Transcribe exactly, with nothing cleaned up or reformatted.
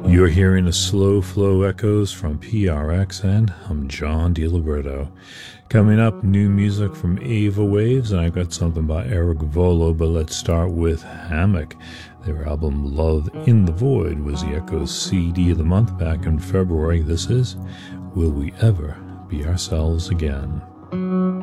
You're hearing the Slow Flow Echoes from P R X, and I'm John DiLiberto. Coming up, new music from Ava Waves, and I've got something by Eric Volo, but let's start with Hammock. Their album Love in the Void was the Echoes C D of the month back in February. This is Will We Ever Be Ourselves Again?